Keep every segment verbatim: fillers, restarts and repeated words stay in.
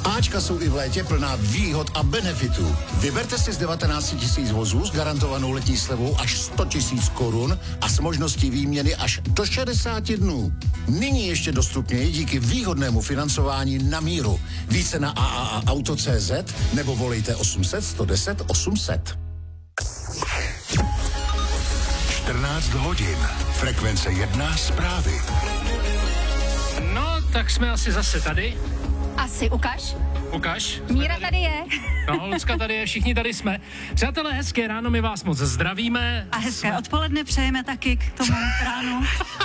Ačka jsou i v létě plná výhod a benefitů. Vyberte si z devatenáct tisíc vozů s garantovanou letní slevou až sto tisíc korun a s možností výměny až do šedesáti dnů. Nyní ještě dostupněji díky výhodnému financování na míru. Více na a a a auto tečka cé zet nebo volejte osm set, sto deset, osm set. čtrnáct hodin. Frekvence jedna zprávy. No, tak jsme asi zase tady. Asi, ukaž. Ukaž. Míra tady. tady je. No, Lucka tady je, všichni tady jsme. Přátelé, hezké ráno, my vás moc zdravíme. A hezké jsme... odpoledne přejeme taky k tomu ránu.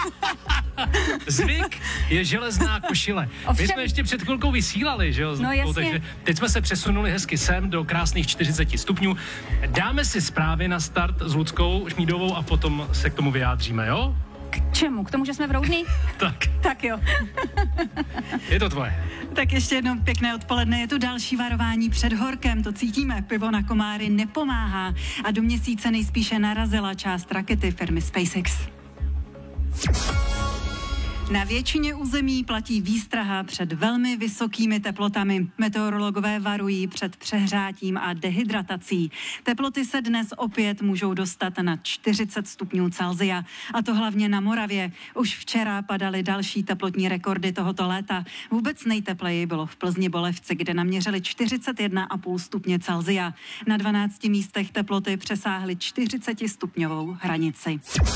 Zvyk je železná košile. Ovšem... My jsme ještě před chvilkou vysílali, že jo? No jasně. Takže teď jsme se přesunuli hezky sem do krásných čtyřiceti stupňů. Dáme si zprávy na start s Luckou Šmídovou a potom se k tomu vyjádříme, jo? K čemu? K tomu, že jsme v Roudný? Tak. Tak jo. Je to tvoje. Tak ještě jednou pěkné odpoledne. Je tu další varování před horkem. To cítíme. Pivo na komáry nepomáhá. A do měsíce nejspíše narazila část rakety firmy SpaceX. Na většině území platí výstraha před velmi vysokými teplotami. Meteorologové varují před přehřátím a dehydratací. Teploty se dnes opět můžou dostat na čtyřicet stupňů Celsia. A to hlavně na Moravě. Už včera padaly další teplotní rekordy tohoto léta. Vůbec nejtepleji bylo v Plzni Bolevci, kde naměřili čtyřicet jedna celá pět stupně Celsia. Na dvanácti místech teploty přesáhly čtyřicetistupňovou hranici.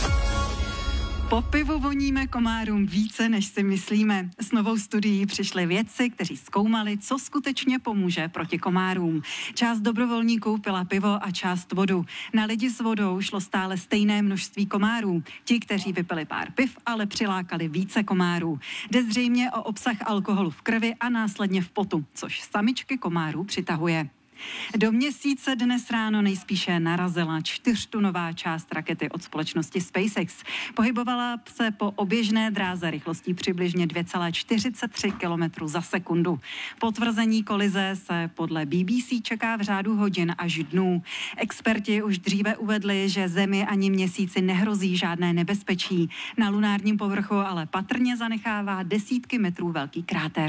Po pivu voníme komárům více, než si myslíme. S novou studií přišli vědci, kteří zkoumali, co skutečně pomůže proti komárům. Část dobrovolníků pila pivo a část vodu. Na lidi s vodou šlo stále stejné množství komárů. Ti, kteří vypili pár piv, ale přilákali více komárů. Jde zřejmě o obsah alkoholu v krvi a následně v potu, což samičky komárů přitahuje. Do měsíce dnes ráno nejspíše narazila čtyřtunová část rakety od společnosti SpaceX. Pohybovala se po oběžné dráze rychlostí přibližně dvě celá čtyřicet tři kilometru za sekundu. Potvrzení kolize se podle B B C čeká v řádu hodin až dnů. Experti už dříve uvedli, že Zemi ani měsíci nehrozí žádné nebezpečí. Na lunárním povrchu ale patrně zanechává desítky metrů velký kráter.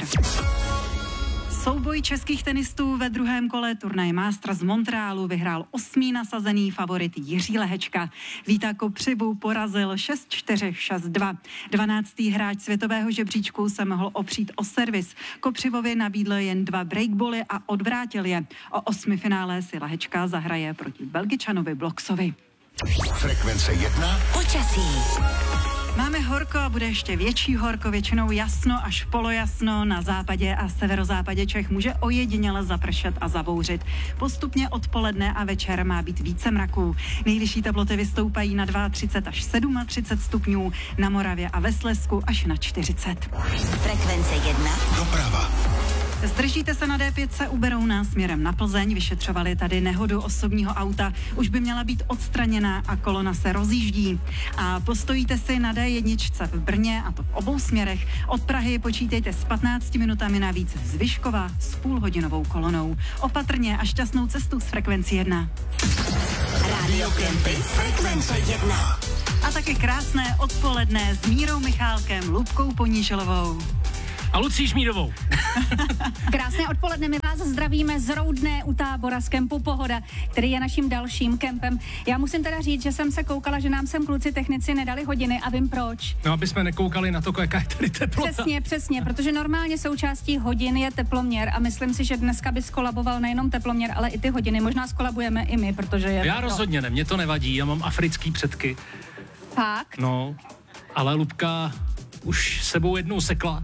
Souboj českých tenistů ve druhém kole turnaje Masters z Montrealu vyhrál osmý nasazený favorit Jiří Lehečka. Víta Kopřivu porazil šest čtyři, šest dva. Dvanáctý hráč světového žebříčku se mohl opřít o servis. Kopřivovi nabídl jen dva breakboly a odvrátil je. O osmi finále si Lehečka zahraje proti Belgičanovi Bloxovi. Frekvence jedna. Počasí. Máme horko a bude ještě větší horko, většinou jasno až polojasno. Na západě a severozápadě Čech může ojediněle zapršet a zabouřit. Postupně odpoledne a večer má být více mraků. Nejvyšší teploty vystoupají na třicet dva až třicet sedm stupňů, na Moravě a ve Slezsku až na čtyřicet. Frekvence jedna. Doprava. Zdržíte se na D pět, uberou nás směrem na Plzeň, vyšetřovali tady nehodu osobního auta, už by měla být odstraněná a kolona se rozjíždí. A postojíte si na D jedna v Brně, a to v obou směrech. Od Prahy počítejte s patnácti minutami navíc z Vyškova s půlhodinovou kolonou. Opatrně a šťastnou cestu s Frekvencí jedna. Radio Kempy. Frekvence jedna. A taky krásné odpoledne s Mírou Michálkem, Lubkou Poníželovou a Lucí Šmídovou. Krásné odpoledne, my vás zdravíme z Roudné u Tábora z kempu Pohoda, který je naším dalším kempem. Já musím teda říct, že jsem se koukala, že nám sem kluci technici nedali hodiny a vím proč. No, aby jsme nekoukali na to, jaká je tady teplota. Přesně, přesně, protože normálně součástí hodin je teploměr a myslím si, že dneska by skolaboval nejenom teploměr, ale i ty hodiny. Možná skolabujeme i my, protože je... Já teplo. rozhodně ne, mě to nevadí, já mám africký předky. Fakt? No, ale Lubka už sebou jednou sekla.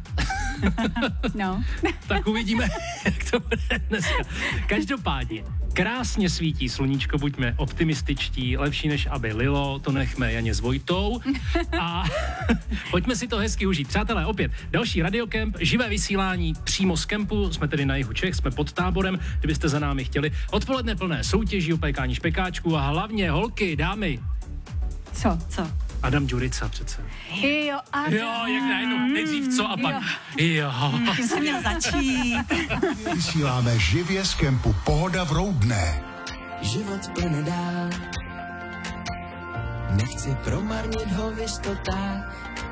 No. Tak uvidíme, jak to bude dneska. Každopádně, krásně svítí sluníčko, buďme optimističtí, lepší než aby lilo, to nechme Janě s Vojtou a pojďme si to hezky užít. Přátelé, opět další radiokemp, živé vysílání přímo z kempu, jsme tedy na jihu Čech, jsme pod Táborem, kdybyste za námi chtěli. Odpoledne plné soutěží, opékání špekáčků a hlavně holky, dámy. Co, co? Adam Ďurica přece. Jo, Adam. Jo, jak najednou, nejdřív co a pak. Jo. jo. Ty jsi měl začít. Vysíláme živě z kempu Pohoda v Roudné. Život plyne dál, nechci promarnit ho v jistotách.